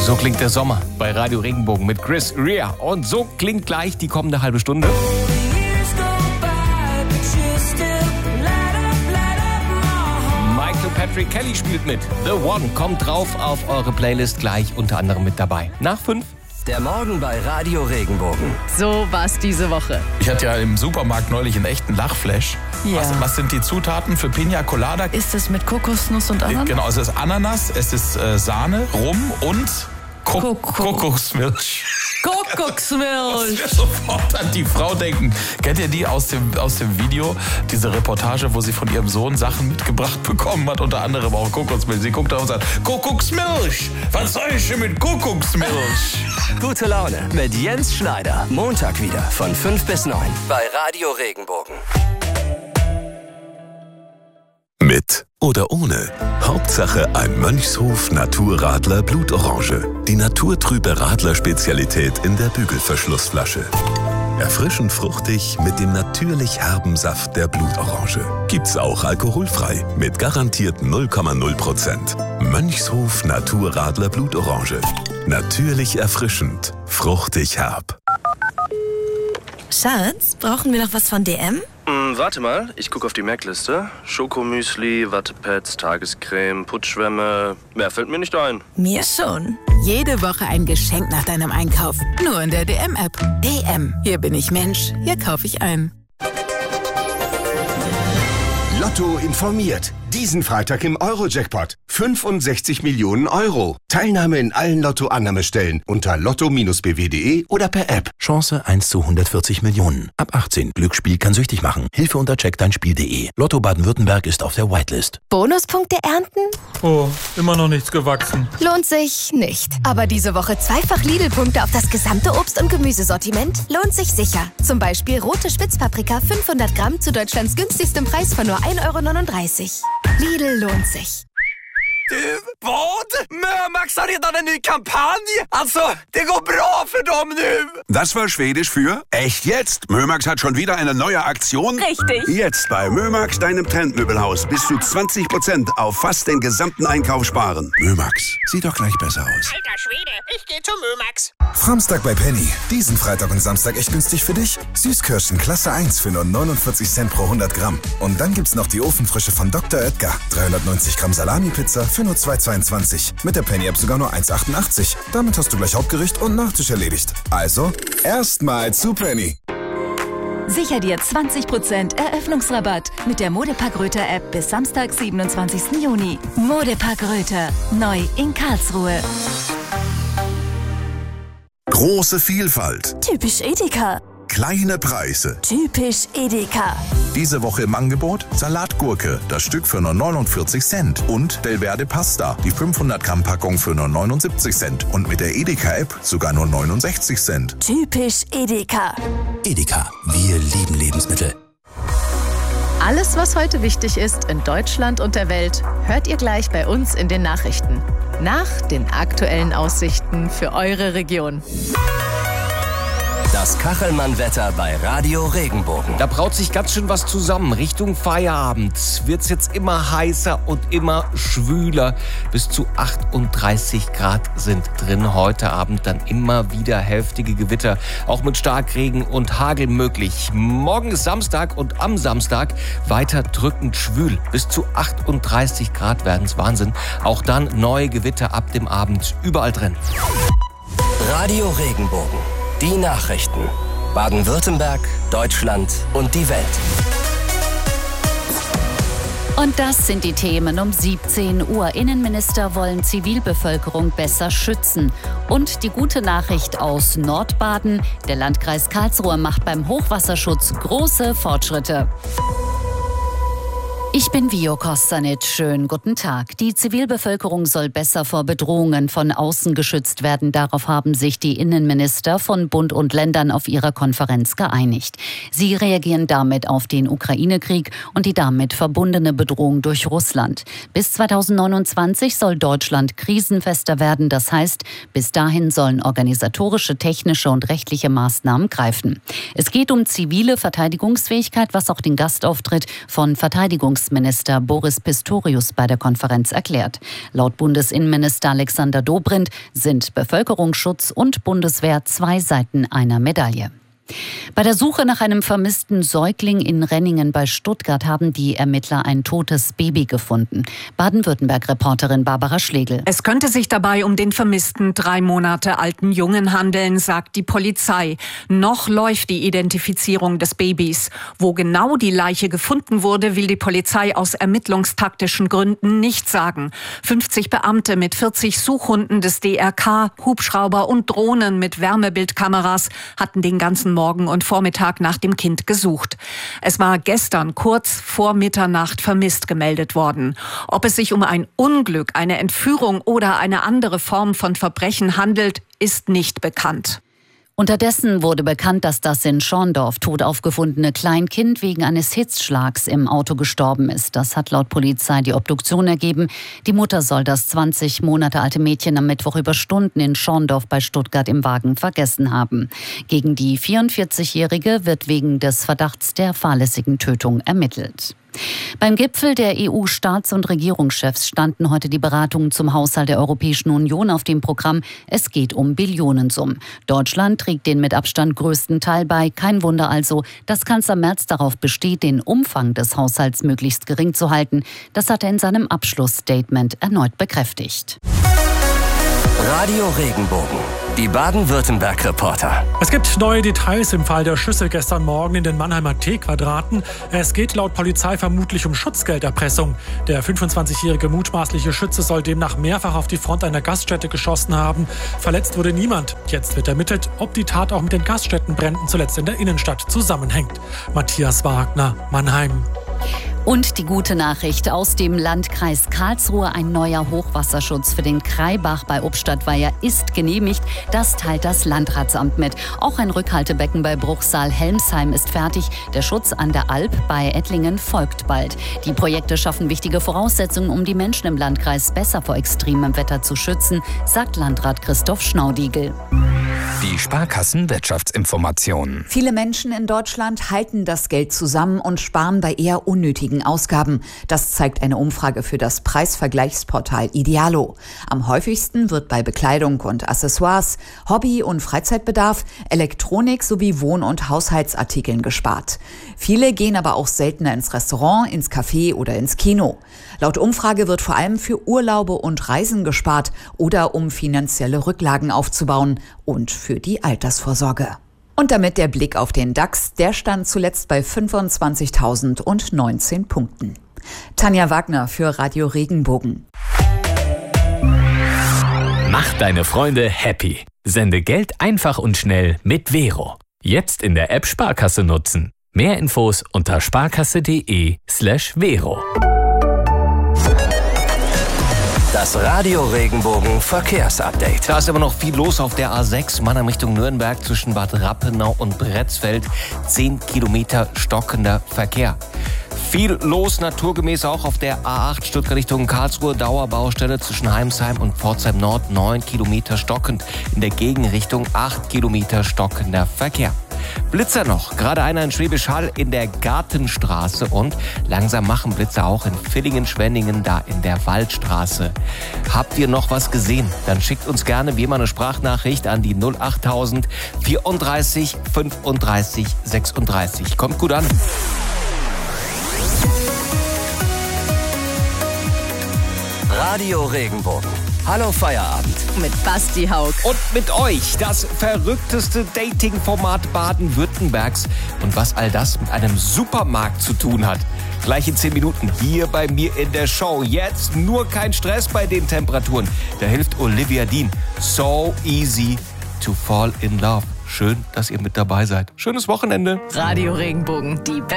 So klingt der Sommer bei Radio Regenbogen mit Chris Rea. Und so klingt gleich die kommende halbe Stunde. Michael Patrick Kelly spielt mit. The One kommt drauf auf eure Playlist gleich unter anderem mit dabei. Nach 5. Der Morgen bei Radio Regenbogen. So war's diese Woche. Ich hatte ja im Supermarkt neulich einen echten Lachflash. Ja. Was sind die Zutaten für Pina Colada? Ist es mit Kokosnuss und Ananas? Genau, es ist Ananas, es ist Sahne, Rum und Kokosmilch. Kuckucksmilch. Ich werde sofort an die Frau denken. Kennt ihr die aus dem Video? Diese Reportage, wo sie von ihrem Sohn Sachen mitgebracht bekommen hat, unter anderem auch Kokosmilch. Sie guckt da und sagt, Kuckucksmilch! Was soll ich denn mit Kuckucksmilch? Gute Laune mit Jens Schneider. Montag wieder von 5 bis 9 bei Radio Regenbogen. Mit oder ohne. Hauptsache ein Mönchshof Naturradler Blutorange. Die naturtrübe Radler-Spezialität in der Bügelverschlussflasche. Erfrischend fruchtig mit dem natürlich herben Saft der Blutorange. Gibt's auch alkoholfrei mit garantierten 0,0%. Mönchshof Naturradler Blutorange. Natürlich erfrischend, fruchtig herb. Schatz, brauchen wir noch was von DM? Warte mal, ich gucke auf die Merkliste. Schokomüsli, Wattepads, Tagescreme, Putzschwämme. Mehr fällt mir nicht ein. Mir schon. Jede Woche ein Geschenk nach deinem Einkauf. Nur in der DM-App. DM. Hier bin ich Mensch. Hier kaufe ich ein. Lotto informiert. Diesen Freitag im Euro-Jackpot. 65 Millionen Euro. Teilnahme in allen Lotto-Annahmestellen unter lotto-bw.de oder per App. Chance 1 zu 140 Millionen. Ab 18. Glücksspiel kann süchtig machen. Hilfe unter checkdeinspiel.de. Lotto Baden-Württemberg ist auf der Whitelist. Bonuspunkte ernten? Oh, immer noch nichts gewachsen. Lohnt sich nicht. Aber diese Woche zweifach Lidl-Punkte auf das gesamte Obst- und Gemüsesortiment lohnt sich sicher. Zum Beispiel rote Spitzpaprika 500 Gramm zu Deutschlands günstigstem Preis von nur 1,39 €. Lidl lohnt sich. Vad? Mömax har redan en ny kampanj. Alltså, det går bra för dem nu. Das war Schwedisch für echt jetzt. Mömax hat schon wieder eine neue Aktion. Richtig. Jetzt bei Mömax, deinem Trendmöbelhaus, bis zu 20% auf fast den gesamten Einkauf sparen. Mömax, sieht doch gleich besser aus. Alter Schwede, ich geh zu Mömax. Samstag bei Penny. Diesen Freitag und Samstag echt günstig für dich. Süßkirschen Klasse 1 für nur 49 Cent pro 100 Gramm. Und dann gibt's noch die Ofenfrische von Dr. Oetker. 390 Gramm Salami-Pizza für nur 2,22. Mit der Penny-App sogar nur 1,88. Damit hast du gleich Hauptgericht und Nachtisch erledigt. Also, erstmal zu Penny. Sicher dir 20% Eröffnungsrabatt mit der Modepark Röther App bis Samstag, 27. Juni. Modepark Röther. Neu in Karlsruhe. Große Vielfalt. Typisch Edeka. Kleine Preise. Typisch Edeka. Diese Woche im Angebot Salatgurke, das Stück für nur 49 Cent. Und Delverde Pasta, die 500 Gramm Packung für nur 79 Cent. Und mit der Edeka-App sogar nur 69 Cent. Typisch Edeka. Edeka, wir lieben Lebensmittel. Alles, was heute wichtig ist in Deutschland und der Welt, hört ihr gleich bei uns in den Nachrichten. Nach den aktuellen Aussichten für eure Region. Das Kachelmann-Wetter bei Radio Regenbogen. Da braut sich ganz schön was zusammen. Richtung Feierabend wird's jetzt immer heißer und immer schwüler. Bis zu 38 Grad sind drin. Heute Abend dann immer wieder heftige Gewitter. Auch mit Starkregen und Hagel möglich. Morgen ist Samstag und am Samstag weiter drückend schwül. Bis zu 38 Grad werden's Wahnsinn. Auch dann neue Gewitter ab dem Abend überall drin. Radio Regenbogen. Die Nachrichten. Baden-Württemberg, Deutschland und die Welt. Und das sind die Themen um 17 Uhr. Innenminister wollen Zivilbevölkerung besser schützen. Und die gute Nachricht aus Nordbaden. Der Landkreis Karlsruhe macht beim Hochwasserschutz große Fortschritte. Ich bin Vio Kostanic. Schönen guten Tag. Die Zivilbevölkerung soll besser vor Bedrohungen von außen geschützt werden. Darauf haben sich die Innenminister von Bund und Ländern auf ihrer Konferenz geeinigt. Sie reagieren damit auf den Ukraine-Krieg und die damit verbundene Bedrohung durch Russland. Bis 2029 soll Deutschland krisenfester werden. Das heißt, bis dahin sollen organisatorische, technische und rechtliche Maßnahmen greifen. Es geht um zivile Verteidigungsfähigkeit, was auch den Gastauftritt von Verteidigungsministern Verkehrsminister Boris Pistorius bei der Konferenz erklärt. Laut Bundesinnenminister Alexander Dobrindt sind Bevölkerungsschutz und Bundeswehr zwei Seiten einer Medaille. Bei der Suche nach einem vermissten Säugling in Renningen bei Stuttgart haben die Ermittler ein totes Baby gefunden. Baden-Württemberg-Reporterin Barbara Schlegel. Es könnte sich dabei um den vermissten 3 Monate alten Jungen handeln, sagt die Polizei. Noch läuft die Identifizierung des Babys. Wo genau die Leiche gefunden wurde, will die Polizei aus ermittlungstaktischen Gründen nicht sagen. 50 Beamte mit 40 Suchhunden des DRK, Hubschrauber und Drohnen mit Wärmebildkameras hatten den ganzen Morgen und Vormittag nach dem Kind gesucht. Es war gestern kurz vor Mitternacht vermisst gemeldet worden. Ob es sich um ein Unglück, eine Entführung oder eine andere Form von Verbrechen handelt, ist nicht bekannt. Unterdessen wurde bekannt, dass das in Schorndorf tot aufgefundene Kleinkind wegen eines Hitzschlags im Auto gestorben ist. Das hat laut Polizei die Obduktion ergeben. Die Mutter soll das 20 Monate alte Mädchen am Mittwoch über Stunden in Schorndorf bei Stuttgart im Wagen vergessen haben. Gegen die 44-Jährige wird wegen des Verdachts der fahrlässigen Tötung ermittelt. Beim Gipfel der EU-Staats- und Regierungschefs standen heute die Beratungen zum Haushalt der Europäischen Union auf dem Programm. Es geht um Billionensummen. Deutschland trägt den mit Abstand größten Teil bei. Kein Wunder also, dass Kanzler Merz darauf besteht, den Umfang des Haushalts möglichst gering zu halten. Das hat er in seinem Abschlussstatement erneut bekräftigt. Radio Regenbogen, die Baden-Württemberg-Reporter. Es gibt neue Details im Fall der Schüsse gestern Morgen in den Mannheimer T-Quadraten. Es geht laut Polizei vermutlich um Schutzgelderpressung. Der 25-jährige mutmaßliche Schütze soll demnach mehrfach auf die Front einer Gaststätte geschossen haben. Verletzt wurde niemand. Jetzt wird ermittelt, ob die Tat auch mit den Gaststättenbränden zuletzt in der Innenstadt zusammenhängt. Matthias Wagner, Mannheim. Und die gute Nachricht aus dem Landkreis Karlsruhe: ein neuer Hochwasserschutz für den Kraibach bei Obstadtweier ist genehmigt. Das teilt das Landratsamt mit. Auch ein Rückhaltebecken bei Bruchsal-Helmsheim ist fertig. Der Schutz an der Alp bei Ettlingen folgt bald. Die Projekte schaffen wichtige Voraussetzungen, um die Menschen im Landkreis besser vor extremem Wetter zu schützen, sagt Landrat Christoph Schnaudigl. Die Sparkassen-Wirtschaftsinformationen. Viele Menschen in Deutschland halten das Geld zusammen und sparen bei eher unnötigen Ausgaben. Das zeigt eine Umfrage für das Preisvergleichsportal Idealo. Am häufigsten wird bei Bekleidung und Accessoires, Hobby- und Freizeitbedarf, Elektronik sowie Wohn- und Haushaltsartikeln gespart. Viele gehen aber auch seltener ins Restaurant, ins Café oder ins Kino. Laut Umfrage wird vor allem für Urlaube und Reisen gespart oder um finanzielle Rücklagen aufzubauen und für die Altersvorsorge. Und damit der Blick auf den DAX, der stand zuletzt bei 25.019 Punkten. Tanja Wagner für Radio Regenbogen. Mach deine Freunde happy. Sende Geld einfach und schnell mit Vero. Jetzt in der App Sparkasse nutzen. Mehr Infos unter sparkasse.de/Vero. Das Radio Regenbogen Verkehrsupdate. Da ist aber noch viel los auf der A6 Mannheim Richtung Nürnberg zwischen Bad Rappenau und Bretzfeld. 10 Kilometer stockender Verkehr. Viel los naturgemäß auch auf der A8 Stuttgart Richtung Karlsruhe. Dauerbaustelle zwischen Heimsheim und Pforzheim Nord. 9 Kilometer stockend. In der Gegenrichtung 8 Kilometer stockender Verkehr. Blitzer noch, gerade einer in Schwäbisch Hall in der Gartenstraße und langsam machen Blitzer auch in Villingen-Schwenningen da in der Waldstraße. Habt ihr noch was gesehen? Dann schickt uns gerne wie immer eine Sprachnachricht an die 08000 34 35 36. Kommt gut an. Radio Regenbogen. Hallo Feierabend. Mit Basti Haug. Und mit euch das verrückteste Dating-Format Baden-Württembergs. Und was all das mit einem Supermarkt zu tun hat. Gleich in 10 Minuten hier bei mir in der Show. Jetzt nur kein Stress bei den Temperaturen. Da hilft Olivia Dean. So easy to fall in love. Schön, dass ihr mit dabei seid. Schönes Wochenende. Radio Regenbogen, die